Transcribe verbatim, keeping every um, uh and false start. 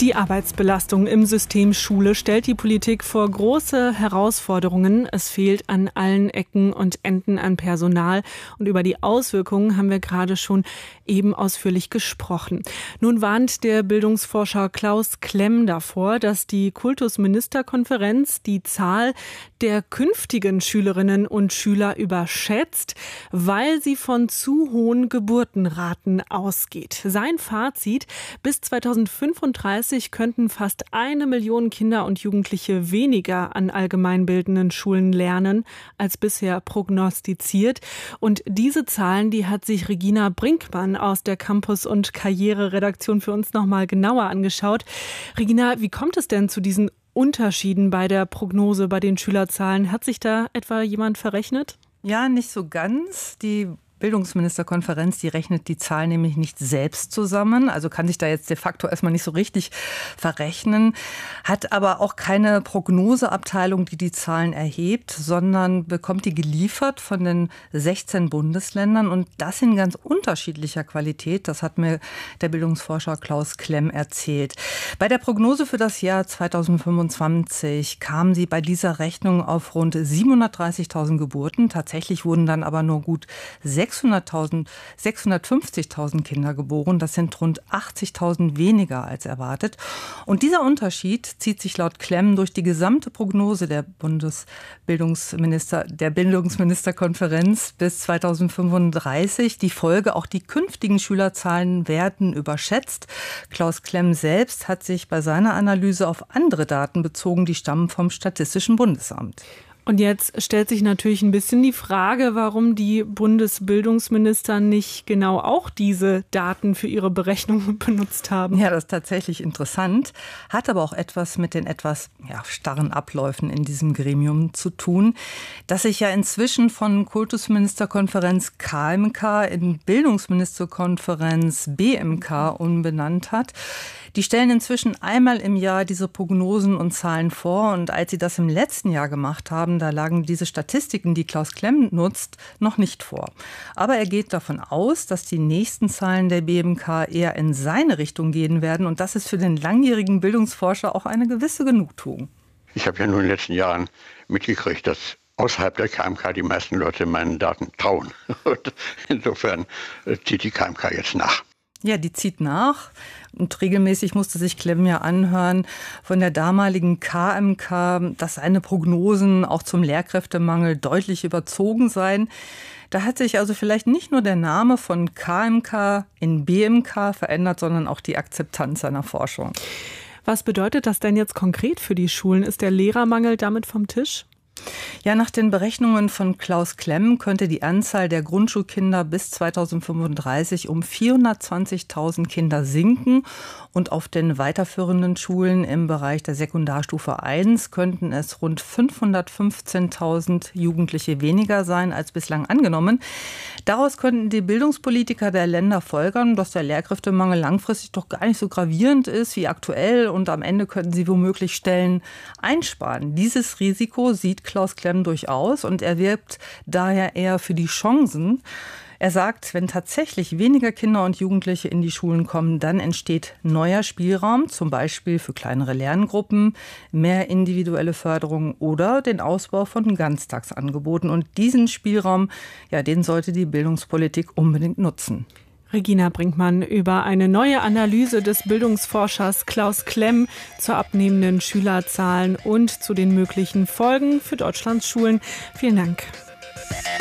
Die Arbeitsbelastung im System Schule stellt die Politik vor große Herausforderungen. Es fehlt an allen Ecken und Enden an Personal. Und über die Auswirkungen haben wir gerade schon eben ausführlich gesprochen. Nun warnt der Bildungsforscher Klaus Klemm davor, dass die Kultusministerkonferenz die Zahl der künftigen Schülerinnen und Schüler überschätzt, weil sie von zu hohen Geburtenraten ausgeht. Sein Fazit: Bis zweitausendfünfunddreißig könnten fast eine Million Kinder und Jugendliche weniger an allgemeinbildenden Schulen lernen, als bisher prognostiziert. Und diese Zahlen, die hat sich Regina Brinkmann aus der Campus- und Karriere-Redaktion für uns noch mal genauer angeschaut. Regina, wie kommt es denn zu diesen Unterschieden bei der Prognose, bei den Schülerzahlen? Hat sich da etwa jemand verrechnet? Ja, nicht so ganz. Die Bildungsministerkonferenz, die rechnet die Zahlen nämlich nicht selbst zusammen, also kann sich da jetzt de facto erstmal nicht so richtig verrechnen, hat aber auch keine Prognoseabteilung, die die Zahlen erhebt, sondern bekommt die geliefert von den sechzehn Bundesländern und das in ganz unterschiedlicher Qualität. Das hat mir der Bildungsforscher Klaus Klemm erzählt. Bei der Prognose für das Jahr zweitausendfünfundzwanzig kamen sie bei dieser Rechnung auf rund siebenhundertdreißigtausend Geburten. Tatsächlich wurden dann aber nur gut sechshunderttausend, sechshundertfünfzigtausend Kinder geboren. Das sind rund achtzigtausend weniger als erwartet. Und dieser Unterschied zieht sich laut Klemm durch die gesamte Prognose der Bundesbildungsminister, der Bildungsministerkonferenz bis zweitausendfünfunddreißig. Die Folge: Auch die künftigen Schülerzahlen werden überschätzt. Klaus Klemm selbst hat sich bei seiner Analyse auf andere Daten bezogen, die stammen vom Statistischen Bundesamt. Und jetzt stellt sich natürlich ein bisschen die Frage, warum die Bundesbildungsminister nicht genau auch diese Daten für ihre Berechnungen benutzt haben. Ja, das ist tatsächlich interessant, hat aber auch etwas mit den etwas ja, starren Abläufen in diesem Gremium zu tun, das sich ja inzwischen von Kultusministerkonferenz K M K in Bildungsministerkonferenz B M K umbenannt hat. Die stellen inzwischen einmal im Jahr diese Prognosen und Zahlen vor. Und als sie das im letzten Jahr gemacht haben, da lagen diese Statistiken, die Klaus Klemm nutzt, noch nicht vor. Aber er geht davon aus, dass die nächsten Zahlen der B M K eher in seine Richtung gehen werden. Und das ist für den langjährigen Bildungsforscher auch eine gewisse Genugtuung. Ich habe ja nun in den letzten Jahren mitgekriegt, dass außerhalb der K M K die meisten Leute meinen Daten trauen. Und insofern zieht die K M K jetzt nach. Ja, die zieht nach. Und regelmäßig musste sich Klemm ja anhören von der damaligen K M K, dass seine Prognosen auch zum Lehrkräftemangel deutlich überzogen seien. Da hat sich also vielleicht nicht nur der Name von K M K in B M K verändert, sondern auch die Akzeptanz seiner Forschung. Was bedeutet das denn jetzt konkret für die Schulen? Ist der Lehrermangel damit vom Tisch? Ja, nach den Berechnungen von Klaus Klemm könnte die Anzahl der Grundschulkinder bis zweitausendfünfunddreißig um vierhundertzwanzigtausend Kinder sinken. Und auf den weiterführenden Schulen im Bereich der Sekundarstufe eins könnten es rund fünfhundertfünfzehntausend Jugendliche weniger sein als bislang angenommen. Daraus könnten die Bildungspolitiker der Länder folgern, dass der Lehrkräftemangel langfristig doch gar nicht so gravierend ist wie aktuell. Und am Ende könnten sie womöglich Stellen einsparen. Dieses Risiko sieht Klaus Klemm durchaus und er wirbt daher eher für die Chancen. Er sagt, wenn tatsächlich weniger Kinder und Jugendliche in die Schulen kommen, dann entsteht neuer Spielraum, zum Beispiel für kleinere Lerngruppen, mehr individuelle Förderung oder den Ausbau von Ganztagsangeboten. Und diesen Spielraum, ja, den sollte die Bildungspolitik unbedingt nutzen. Regina Brinkmann über eine neue Analyse des Bildungsforschers Klaus Klemm zu abnehmenden Schülerzahlen und zu den möglichen Folgen für Deutschlands Schulen. Vielen Dank.